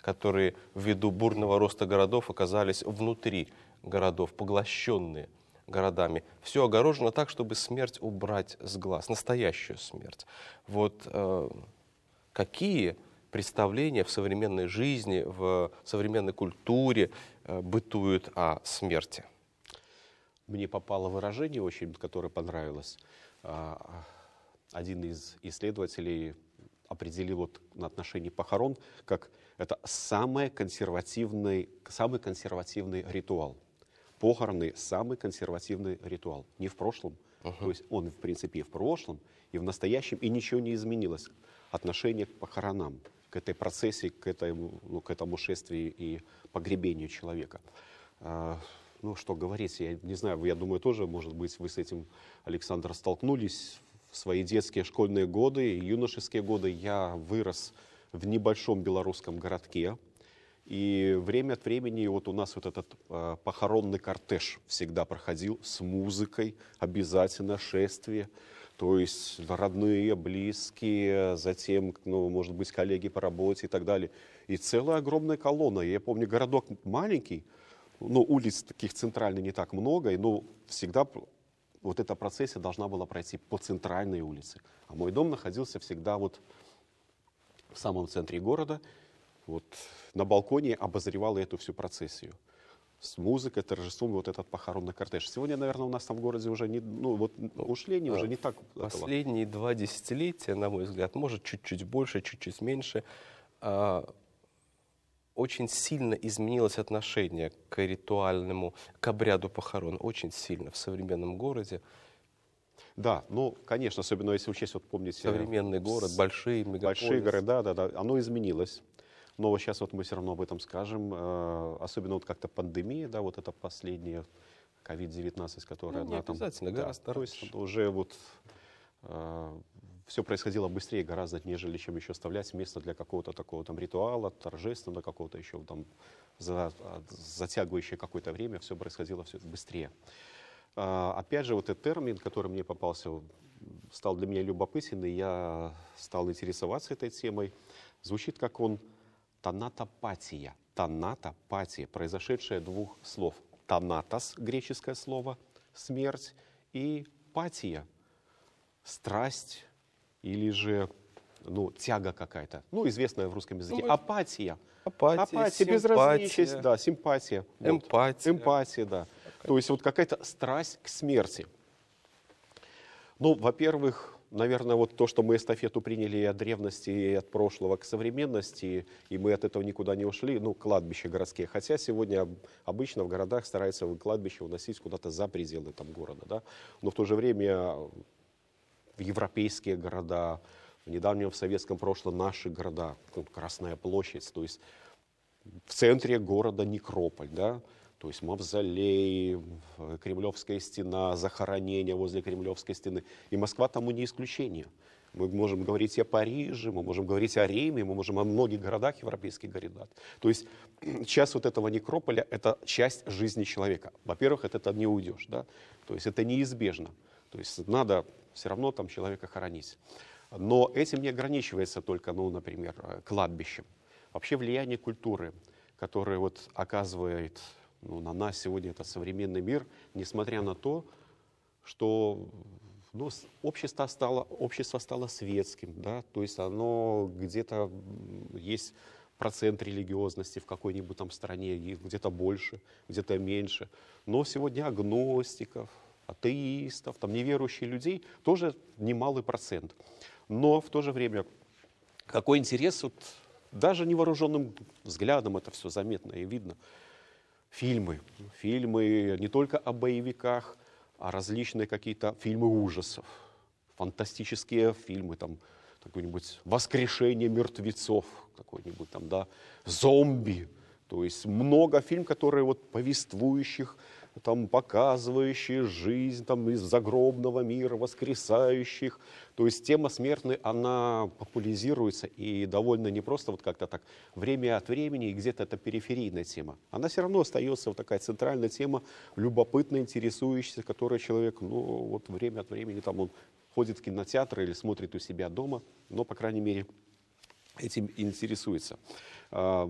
которые ввиду бурного роста городов оказались внутри городов, поглощенные городами. Все огорожено так, чтобы смерть убрать с глаз, настоящую смерть. Вот какие представления в современной жизни, в современной культуре бытуют о смерти? Мне попало выражение очень, которое понравилось. Один из исследователей определил вот на отношении похорон, как это самый консервативный ритуал. Похороны — самый консервативный ритуал. Не в прошлом, то есть он, в принципе, и в прошлом, и в настоящем, и ничего не изменилось. Отношение к похоронам, к этой процессии, к этому шествию и погребению человека. Ну, что говорить, я не знаю, я думаю, тоже, может быть, вы с этим, Александр, столкнулись в свои детские школьные годы, юношеские годы. Я вырос в небольшом белорусском городке, и время от времени вот у нас вот этот похоронный кортеж всегда проходил с музыкой, обязательно шествие. То есть родные, близкие, затем, ну, может быть, коллеги по работе и так далее. И целая огромная колонна. Я помню, городок маленький, но улиц таких центральных не так много, но всегда вот эта процессия должна была пройти по центральной улице. А мой дом находился всегда вот в самом центре города. Вот на балконе обозревал эту всю процессию. С музыкой, торжеством, вот этот похоронный кортеж. Сегодня, наверное, у нас там в городе уже не, ушли они уже не так. Последние 2 десятилетия, на мой взгляд, может, чуть-чуть больше, чуть-чуть меньше, очень сильно изменилось отношение к ритуальному, к обряду похорон. Очень сильно в современном городе. Да, ну, конечно, особенно если учесть, вот помните... Современный город, большие мегаполисы. Большие города, да, оно изменилось. Но вот сейчас вот мы все равно об этом скажем. Особенно вот как-то пандемия, да, вот это последняя, COVID-19, которая... Не обязательно, да, гораздо раньше. То есть уже вот все происходило быстрее гораздо, нежели чем еще оставлять место для какого-то такого там ритуала, торжественного какого-то еще там затягивающее какое-то время, все происходило все быстрее. Опять же, вот этот термин, который мне попался, стал для меня любопытен, и я стал интересоваться этой темой. Звучит как он танатопатия. Танатопатия, произошедшая от 2 слов. Танатос, греческое слово, смерть, и патия, страсть или же тяга какая-то. Ну, известная в русском языке. Апатия. Апатия, безразличие, да, симпатия. Эмпатия. Эмпатия, да. То есть вот какая-то страсть к смерти. Ну, во-первых, наверное, вот то, что мы эстафету приняли и от древности, и от прошлого к современности, и мы от этого никуда не ушли, кладбища городские. Хотя сегодня обычно в городах стараются кладбище уносить куда-то за пределы там города, да. Но в то же время в европейские города, в недавнем в советском прошлом наши города, Красная площадь, то есть в центре города некрополь, да, то есть мавзолей, Кремлевская стена, захоронение возле Кремлевской стены. И Москва тому не исключение. Мы можем говорить и о Париже, мы можем говорить о Риме, мы можем о многих городах европейских городах. То есть часть вот этого некрополя — это часть жизни человека. Во-первых, от этого не уйдешь, да? То есть это неизбежно. То есть надо все равно там человека хоронить. Но этим не ограничивается только, например, кладбищем. Вообще влияние культуры, которое вот оказывает на нас сегодня этот современный мир, несмотря на то, что общество стало светским, да, то есть оно где-то есть процент религиозности в какой-нибудь там стране, где-то больше, где-то меньше. Но сегодня агностиков, атеистов, там, неверующих людей тоже немалый процент. Но в то же время какой интерес, вот, даже невооруженным взглядом это все заметно и видно. Фильмы не только о боевиках, а различные какие-то фильмы ужасов, фантастические фильмы, там, какое-нибудь «Воскрешение мертвецов», какой-нибудь там, да, «Зомби». То есть много фильмов, которые вот повествующих, там, показывающие жизнь там, из загробного мира, воскресающих. То есть тема смертной, она популяризируется и довольно не просто вот как-то так время от времени, и где-то это периферийная тема. Она все равно остается вот такая центральная тема, любопытная, интересующаяся, которой человек, вот время от времени там он ходит в кинотеатр или смотрит у себя дома, но, по крайней мере, этим интересуется.